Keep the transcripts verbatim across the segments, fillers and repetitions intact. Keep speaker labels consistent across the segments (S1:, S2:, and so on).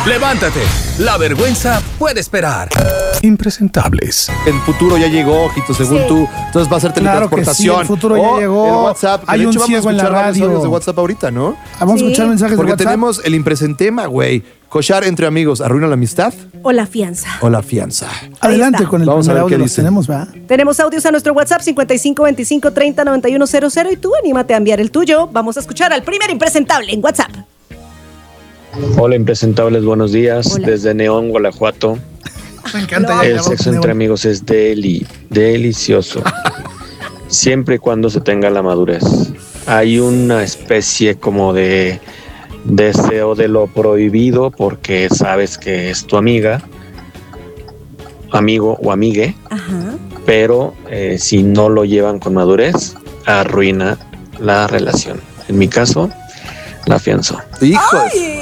S1: Levántate, la vergüenza puede esperar. Impresentables.
S2: El futuro ya llegó, Ojito, según
S3: Sí.
S2: tú. Entonces va a ser
S4: Claro que sí,
S2: teletransportación.
S4: el futuro ya
S2: O
S4: llegó.
S2: el WhatsApp. que
S4: Hay
S2: de
S4: un
S2: hecho vamos a
S4: ciego en la
S2: escuchar varios
S4: radio.
S2: audios de WhatsApp ahorita, ¿no?
S4: Vamos
S3: Sí.
S4: a escuchar mensajes
S2: Porque
S4: de WhatsApp.
S2: tenemos el impresentema, güey. Cochar entre amigos, ¿arruina la amistad
S3: O la fianza.
S2: o la fianza?
S4: Adelante
S3: está.
S4: con el
S2: Vamos a
S4: primer
S2: ver qué
S4: audio. Los
S2: dicen.
S4: tenemos, ¿verdad?
S3: Tenemos audios a nuestro WhatsApp cincuenta y cinco veinticinco treinta noventa y uno cero cero y tú anímate a enviar el tuyo. Vamos a escuchar al primer impresentable en WhatsApp.
S5: Hola impresentables, buenos días.
S3: Hola.
S5: Desde Neón, Guanajuato.
S4: Me encanta.
S3: Lo
S4: ya
S5: El
S4: la
S5: sexo
S4: voz
S5: entre
S4: de-
S5: amigos es deli, delicioso. Siempre y cuando se tenga la madurez. Hay una especie como de deseo de lo prohibido porque sabes que es tu amiga, amigo o amigue,
S3: Ajá.
S5: pero eh, si no lo llevan con madurez, arruina la relación. En mi caso, la fianzó.
S2: Hijos.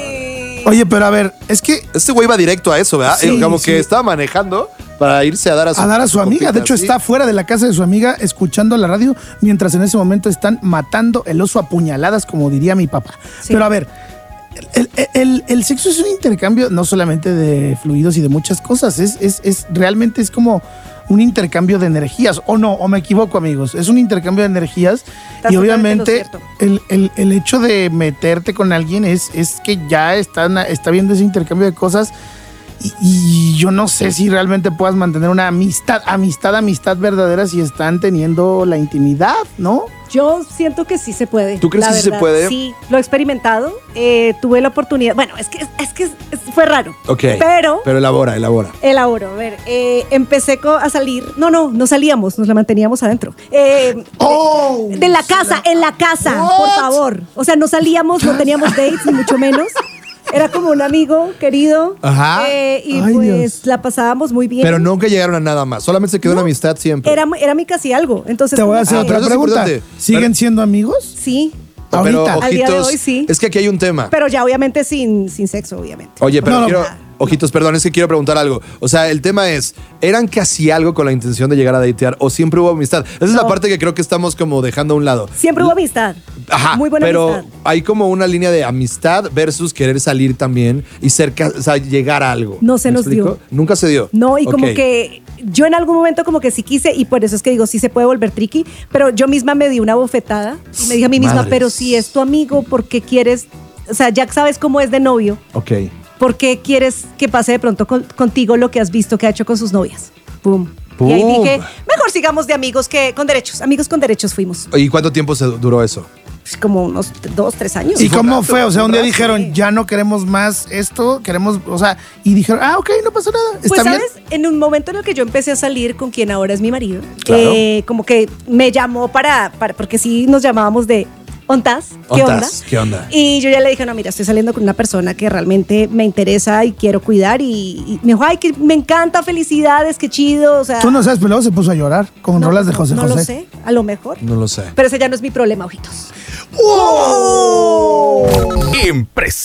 S4: Oye, pero a ver, es que
S2: Este güey va directo a eso, ¿verdad?
S4: Sí,
S2: Eh, Como
S4: sí.
S2: que estaba manejando para irse a dar a su,
S4: a dar a su amiga. De
S2: copita,
S4: hecho,
S2: ¿sí?
S4: está fuera de la casa de su amiga escuchando la radio, mientras en ese momento están matando el oso a puñaladas, como diría mi papá.
S3: Sí.
S4: Pero a ver, el, el- el- el sexo es un intercambio no solamente de fluidos y de muchas cosas, es, es, es realmente es como un intercambio de energías. O no, o me equivoco, amigos. Es un intercambio de energías
S3: Estás
S4: y
S3: totalmente
S4: obviamente
S3: en lo cierto.
S4: el, el- el hecho de meterte con alguien es, es que ya están, está viendo ese intercambio de cosas. Y, y yo no sé si realmente puedas mantener una amistad, amistad, amistad verdadera si están teniendo la intimidad, ¿no?
S3: Yo siento que sí se puede.
S2: ¿Tú crees
S3: la
S2: que sí se
S3: verdad.
S2: puede?
S3: Sí, lo he experimentado. Eh, tuve la oportunidad. Bueno, es que, es que es- fue raro.
S2: Ok.
S3: Pero,
S2: Pero elabora, elabora.
S3: elaboro. A ver, eh, empecé co- a salir. No, no, no salíamos, nos la manteníamos adentro. Eh,
S4: ¡Oh!
S3: de la casa, en la casa,
S4: What?
S3: por favor. O sea, no salíamos, no teníamos dates, ni mucho menos. Era como un amigo querido.
S2: Ajá.
S3: eh, y
S4: Ay,
S3: pues
S4: Dios.
S3: la pasábamos muy bien.
S2: Pero nunca llegaron a nada más. Solamente se quedó
S3: No.
S2: una amistad siempre.
S3: Era, era mi casi algo. Entonces,
S4: Te voy a
S3: como
S4: hacer
S2: Ah,
S3: que-
S2: pero
S4: otra
S2: eso es
S4: pregunta.
S2: importante.
S4: ¿Siguen
S2: Pero-
S4: siendo amigos?
S3: Sí,
S2: Pero,
S4: ahorita.
S3: Al día de
S2: ojitos,
S3: hoy, sí.
S2: es que aquí hay un tema.
S3: pero ya obviamente sin, sin sexo, obviamente.
S2: Oye, pero
S4: No, no.
S2: quiero... Ojitos, perdón, es que quiero preguntar algo. O sea, el tema es, ¿eran casi algo con la intención de llegar a datear o siempre hubo amistad? Esa es la
S3: No.
S2: parte que creo que estamos como dejando a un lado.
S3: Siempre hubo amistad.
S2: Ajá,
S3: Muy buena
S2: pero
S3: amistad.
S2: hay como una línea de amistad versus querer salir también y ser, ca- o sea, llegar a algo.
S3: No se
S2: ¿Me
S3: nos
S2: explico?
S3: dio.
S2: Nunca se dio.
S3: No, y como
S2: Ok.
S3: que yo en algún momento como que sí quise, y por eso es que digo, sí se puede volver tricky, pero yo misma me di una bofetada y me dije a mí misma,
S2: Madres.
S3: pero si es tu amigo, ¿por qué quieres? O sea, ya sabes cómo es de novio,
S2: Ok.
S3: ¿por qué quieres que pase de pronto con- contigo lo que has visto que ha hecho con sus novias? Pum.
S2: Pum.
S3: Y ahí dije, mejor sigamos de amigos que con derechos. Amigos con derechos fuimos.
S2: ¿Y cuánto tiempo se duró eso?
S3: Pues, como unos dos, tres años.
S4: ¿Y
S2: fue
S4: cómo
S2: un rato,
S4: fue? O sea, un
S2: un
S4: día
S2: rato.
S4: dijeron, ya no queremos más esto, queremos, o sea, y dijeron, ah, ok, no pasa nada.
S3: Pues,
S4: ¿Está bien?
S3: ¿sabes? En un momento en el que yo empecé a salir con quien ahora es mi marido,
S2: Claro.
S3: eh, como que me llamó para, para, porque sí nos llamábamos de ¿ontas? ¿Qué onda?
S2: Ontas, ¿qué onda?
S3: Y yo ya le dije, no, mira, estoy saliendo con una persona que realmente me interesa y quiero cuidar. Y, y me dijo, ay, que me encanta, felicidades, qué chido. O sea,
S4: Tú no sabes, pero luego se puso a llorar con
S3: no,
S4: rolas de
S3: no,
S4: José
S3: no
S4: José.
S3: lo sé, a lo mejor.
S2: No lo sé.
S3: Pero ese ya no es mi problema, ojitos.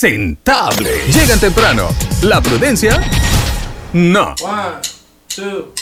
S1: Impresentable. Llegan temprano. La prudencia, no.